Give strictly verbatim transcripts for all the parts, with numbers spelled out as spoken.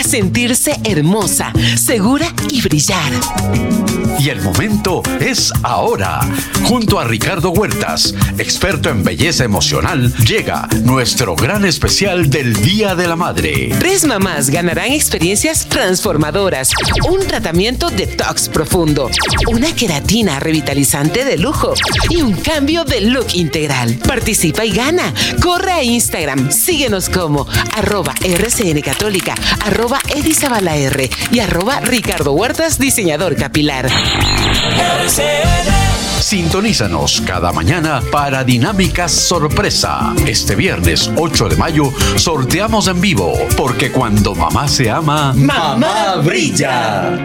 sentirse hermosa, segura y brillar. Y el momento es ahora. Junto a Ricardo Huertas, experto en belleza emocional, llega nuestro gran especial del Día de la Madre. Tres mamás ganarán experiencias transformadoras, un tratamiento detox profundo, una queratina revitalizante de lujo y un cambio de look integral. Participa y gana. Corre a Instagram, síguenos como arroba R C N Católica, arroba Edizabala R y arroba Ricardo Huertas, diseñador capilar. R C N. Sintonízanos cada mañana para Dinámicas Sorpresa. Este viernes ocho de mayo sorteamos en vivo, porque cuando mamá se ama, ¡mamá brilla!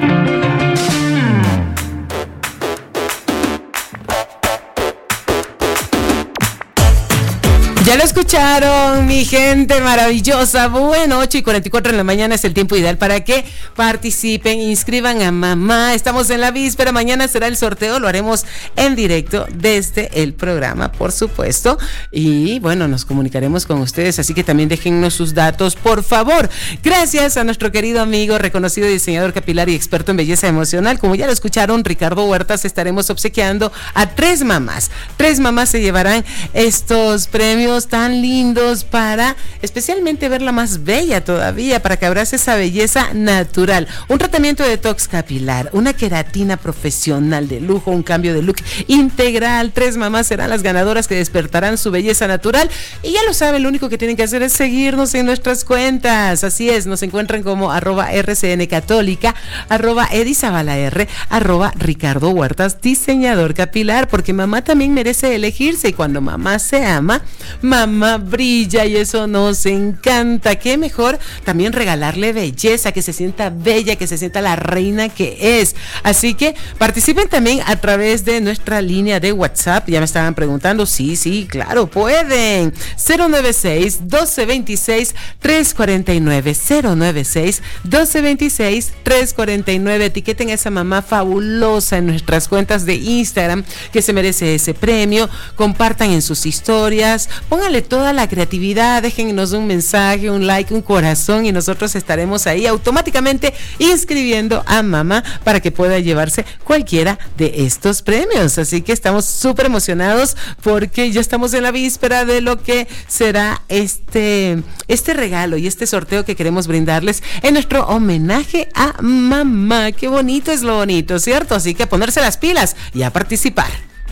Ya lo escucharon, mi gente maravillosa. Bueno, ocho y cuarenta y cuatro en la mañana es el tiempo ideal para que participen, inscriban a mamá. Estamos en la víspera, mañana será el sorteo, lo haremos en directo desde el programa, por supuesto. Y bueno, nos comunicaremos con ustedes, así que también déjennos sus datos, por favor. Gracias a nuestro querido amigo, reconocido diseñador capilar y experto en belleza emocional. Como ya lo escucharon, Ricardo Huertas, estaremos obsequiando a tres mamás. Tres mamás se llevarán estos premios tan lindos para especialmente verla más bella todavía, para que abrace esa belleza natural. Un tratamiento de detox capilar, una queratina profesional de lujo, un cambio de look integral. Tres mamás serán las ganadoras que despertarán su belleza natural. Y ya lo saben, lo único que tienen que hacer es seguirnos en nuestras cuentas. Así es, nos encuentran como arroba R C N Católica, arroba Edizabala R, arroba Ricardo Huertas, diseñador capilar, porque mamá también merece elegirse, y cuando mamá se ama, mamá brilla, y eso nos encanta. Qué mejor también regalarle belleza, que se sienta bella, que se sienta la reina que es. Así que participen también a través de nuestra línea de WhatsApp. Ya me estaban preguntando, sí, sí, claro, pueden. cero nueve seis, doce veintiséis, trescientos cuarenta y nueve, cero nueve seis, doce veintiséis, trescientos cuarenta y nueve. Etiqueten a esa mamá fabulosa en nuestras cuentas de Instagram, que se merece ese premio. Compartan en sus historias, pónganle toda la creatividad, déjennos un mensaje, un like, un corazón, y nosotros estaremos ahí automáticamente inscribiendo a mamá para que pueda llevarse cualquiera de estos premios. Así que estamos súper emocionados, porque ya estamos en la víspera de lo que será este, este regalo y este sorteo que queremos brindarles en nuestro homenaje a mamá. Qué bonito es lo bonito, ¿cierto? Así que a ponerse las pilas y a participar.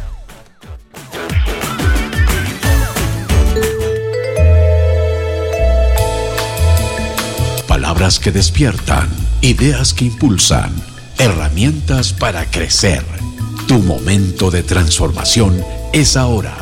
Palabras que despiertan, ideas que impulsan, herramientas para crecer. Tu momento de transformación es ahora.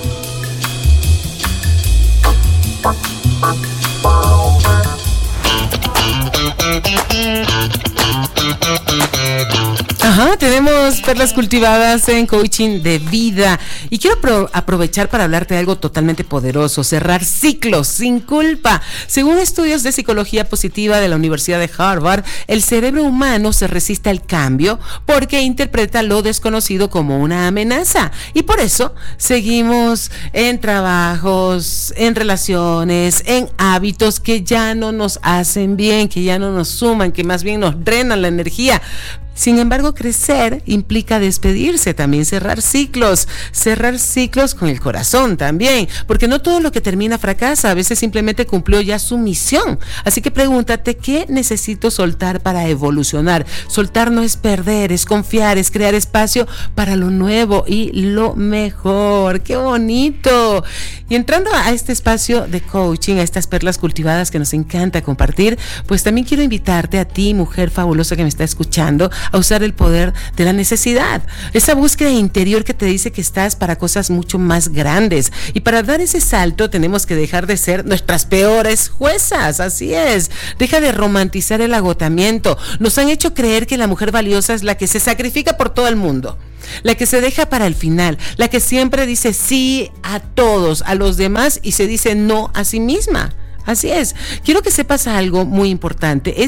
Ajá, tenemos perlas cultivadas en coaching de vida, y quiero pro- aprovechar para hablarte de algo totalmente poderoso: cerrar ciclos sin culpa. Según estudios de psicología positiva de la Universidad de Harvard, el cerebro humano se resiste al cambio porque interpreta lo desconocido como una amenaza, y por eso seguimos en trabajos, en relaciones, en hábitos que ya no nos hacen bien, que ya no nos suman, que más bien nos drenan la energía. Sin embargo, crecer implica despedirse, también cerrar ciclos, cerrar ciclos con el corazón también, porque no todo lo que termina fracasa, a veces simplemente cumplió ya su misión. Así que pregúntate, ¿qué necesito soltar para evolucionar? Soltar no es perder, es confiar, es crear espacio para lo nuevo y lo mejor. ¡Qué bonito! Y entrando a este espacio de coaching, a estas perlas cultivadas que nos encanta compartir, pues también quiero invitarte a ti, mujer fabulosa que me está escuchando, a usar el poder de la necesidad, esa búsqueda interior que te dice que estás para cosas mucho más grandes, y para dar ese salto tenemos que dejar de ser nuestras peores juezas. Así es, deja de romantizar el agotamiento. Nos han hecho creer que la mujer valiosa es la que se sacrifica por todo el mundo, la que se deja para el final, la que siempre dice sí a todos, a los demás, y se dice no a sí misma. Así es, quiero que sepas algo muy importante: esa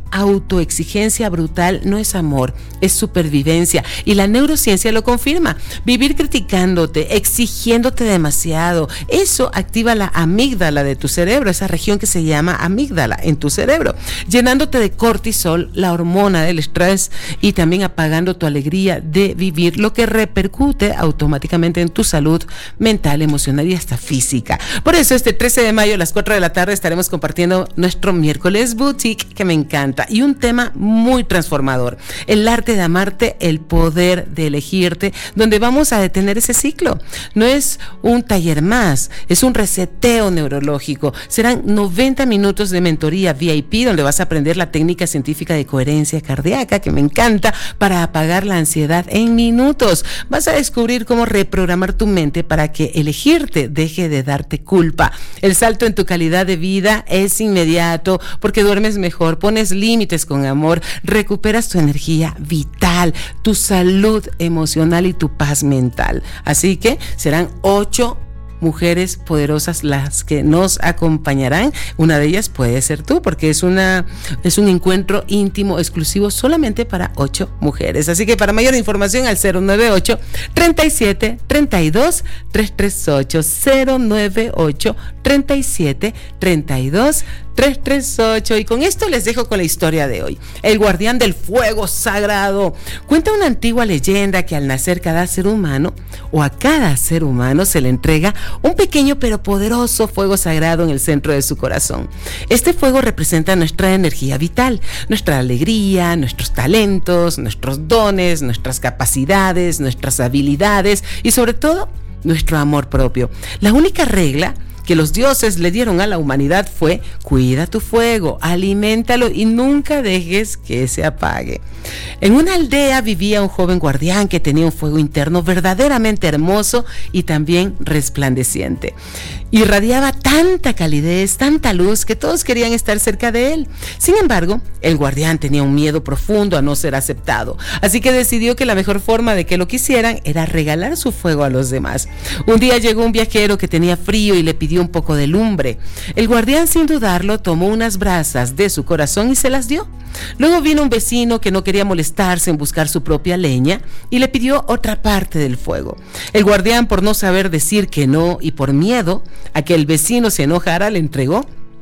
autoexigencia brutal no es amor, es supervivencia. Y la neurociencia lo confirma. Vivir criticándote, exigiéndote demasiado, eso activa la amígdala de tu cerebro, esa región que se llama amígdala en tu cerebro, llenándote de cortisol, la hormona del estrés, y también apagando tu alegría de vivir, lo que repercute automáticamente en tu salud mental, emocional y hasta física. Por eso este trece de mayo a las cuatro de la tarde estaremos compartiendo nuestro miércoles boutique, que me encanta, y un tema muy transformador: el arte de amarte, el poder de elegirte, donde vamos a detener ese ciclo. No es un taller más, es un reseteo neurológico. Serán noventa minutos de mentoría V I P, donde vas a aprender la técnica científica de coherencia cardíaca, que me encanta, para apagar la ansiedad en minutos. Vas a descubrir cómo reprogramar tu mente para que elegirte deje de darte culpa. El salto en tu calidad de vida es inmediato, porque duermes mejor, pones límites con amor, recuperas tu energía vital, tu salud emocional y tu paz mental. Así que serán ocho mujeres poderosas las que nos acompañarán. Una de ellas puede ser tú, porque es una es un encuentro íntimo exclusivo solamente para ocho mujeres. Así que para mayor información al cero nueve ocho, treinta y siete, treinta y dos, trescientos treinta y ocho, cero nueve ocho, treinta y siete, treinta y dos, trescientos treinta y ocho. Y con esto les dejo con la historia de hoy. El guardián del fuego sagrado. Cuenta una antigua leyenda que al nacer cada ser humano, o a cada ser humano, se le entrega un pequeño pero poderoso fuego sagrado en el centro de su corazón. Este fuego representa nuestra energía vital, nuestra alegría, nuestros talentos, nuestros dones, nuestras capacidades, nuestras habilidades y sobre todo nuestro amor propio. La única regla que los dioses le dieron a la humanidad fue: cuida tu fuego, aliméntalo y nunca dejes que se apague. En una aldea vivía un joven guardián que tenía un fuego interno verdaderamente hermoso y también resplandeciente. Irradiaba tanta calidez, tanta luz, que todos querían estar cerca de él. Sin embargo, el guardián tenía un miedo profundo a no ser aceptado, así que decidió que la mejor forma de que lo quisieran era regalar su fuego a los demás. Un día llegó un viajero que tenía frío y le pidió un poco de lumbre. El guardián, sin dudarlo, tomó unas brasas de su corazón y se las dio. Luego vino un vecino que no quería molestarse en buscar su propia leña y le pidió otra parte del fuego. El guardián, por no saber decir que no y por miedo a que el vecino se enojara, le entregó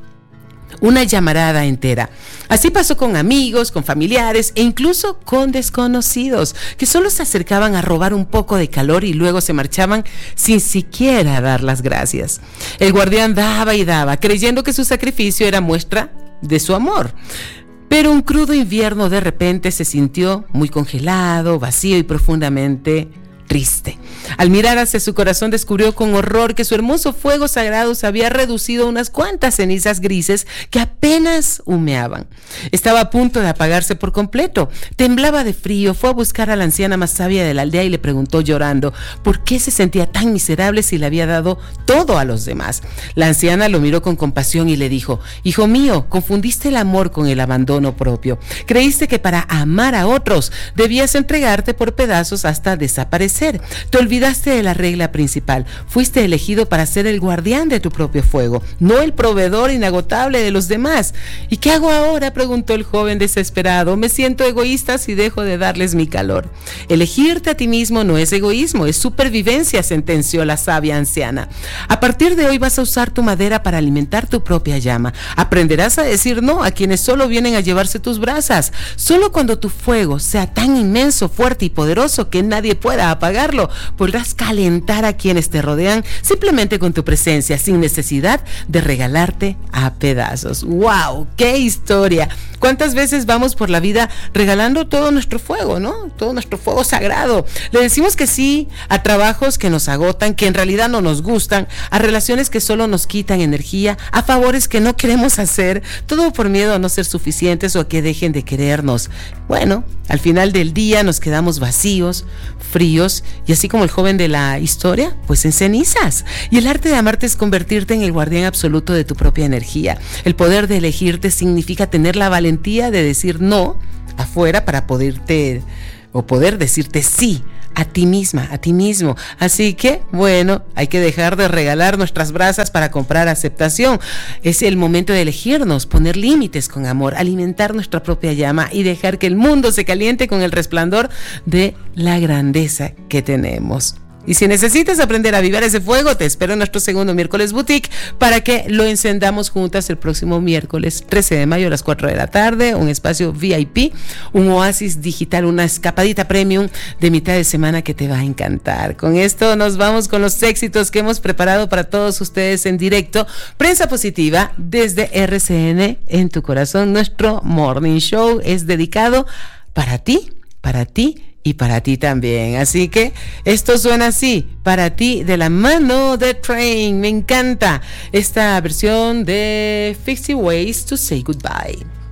una llamarada entera. Así pasó con amigos, con familiares e incluso con desconocidos que solo se acercaban a robar un poco de calor y luego se marchaban sin siquiera dar las gracias. El guardián daba y daba, creyendo que su sacrificio era muestra de su amor. Pero un crudo invierno de repente se sintió muy congelado, vacío y profundamente triste. Al mirar hacia su corazón, descubrió con horror que su hermoso fuego sagrado se había reducido a unas cuantas cenizas grises que apenas humeaban. Estaba a punto de apagarse por completo. Temblaba de frío. Fue a buscar a la anciana más sabia de la aldea y le preguntó llorando por qué se sentía tan miserable si le había dado todo a los demás. La anciana lo miró con compasión y le dijo: hijo mío, confundiste el amor con el abandono propio. Creíste que para amar a otros debías entregarte por pedazos hasta desaparecer. Te olvidaste de la regla principal. Fuiste elegido para ser el guardián de tu propio fuego, no el proveedor inagotable de los demás. ¿Y qué hago ahora?, preguntó el joven desesperado. Me siento egoísta si dejo de darles mi calor. Elegirte a ti mismo no es egoísmo, es supervivencia, sentenció la sabia anciana. A partir de hoy vas a usar tu madera para alimentar tu propia llama. Aprenderás a decir no a quienes solo vienen a llevarse tus brasas. Solo cuando tu fuego sea tan inmenso, fuerte y poderoso que nadie pueda apagarlo, Pagarlo, podrás calentar a quienes te rodean simplemente con tu presencia, sin necesidad de regalarte a pedazos. ¡Wow! ¡Qué historia! ¿Cuántas veces vamos por la vida regalando todo nuestro fuego, ¿no? Todo nuestro fuego sagrado. Le decimos que sí a trabajos que nos agotan, que en realidad no nos gustan, a relaciones que solo nos quitan energía, a favores que no queremos hacer, todo por miedo a no ser suficientes o a que dejen de querernos. Bueno, al final del día nos quedamos vacíos, fríos y así como el joven de la historia, pues en cenizas. Y el arte de amarte es convertirte en el guardián absoluto de tu propia energía. El poder de elegirte significa tener la valentía de decir no afuera para poderte o poder decirte sí a ti misma, a ti mismo. Así que, bueno, hay que dejar de regalar nuestras brasas para comprar aceptación. Es el momento de elegirnos, poner límites con amor, alimentar nuestra propia llama y dejar que el mundo se caliente con el resplandor de la grandeza que tenemos. Y si necesitas aprender a avivar ese fuego, te espero en nuestro segundo miércoles boutique para que lo encendamos juntas el próximo miércoles trece de mayo a las cuatro de la tarde, un espacio V I P, un oasis digital, una escapadita premium de mitad de semana que te va a encantar. Con esto nos vamos con los éxitos que hemos preparado para todos ustedes en directo. Prensa Positiva desde R C N en tu corazón. Nuestro morning show es dedicado para ti, para ti y para ti también. Así que esto suena así, para ti, de la mano de Train. Me encanta esta versión de fifty Ways to Say Goodbye.